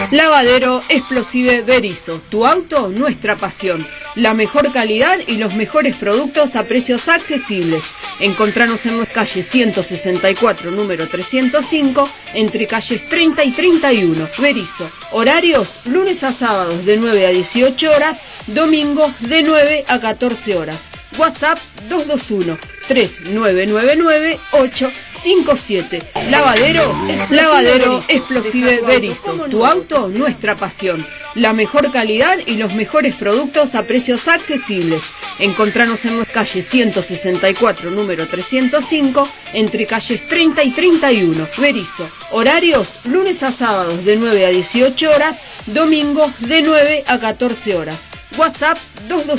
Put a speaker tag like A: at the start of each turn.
A: Lavadero Explosive Berisso, tu auto, nuestra pasión. La mejor calidad y los mejores productos a precios accesibles. Encontranos en nuestra calle 164, número 305, entre calles 30 y 31. Berisso. Horarios, lunes a sábados de 9 a 18 horas, domingos de 9 a 14 horas. WhatsApp 221-3999-857. Lavadero Explosive Berisso, tu auto, nuestra pasión. La mejor calidad y los mejores productos a precios accesibles. Encontranos en nuestra calle 164, número 305, entre calles 30 y 31. Berisso. Horarios, lunes a sábados de 9 a 18 horas, domingos de 9 a 14 horas. WhatsApp 221